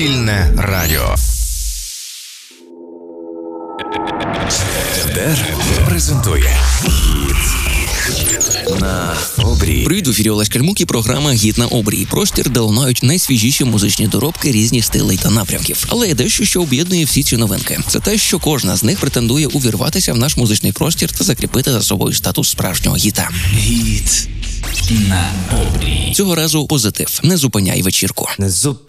Вільне радіо. ТДР презентує «Гіт на обрії». Привіт, в ефірі Олесь Кальмук і програма «Гіт на обрії». Простір, де лунають найсвіжіші музичні доробки різних стилей та напрямків. Але є дещо, що об'єднує всі ці новинки. Це те, що кожна з них претендує увірватися в наш музичний простір та закріпити за собою статус справжнього гіта. «Гіт на обрії». Цього разу позитив. Не зупиняй вечірку. Не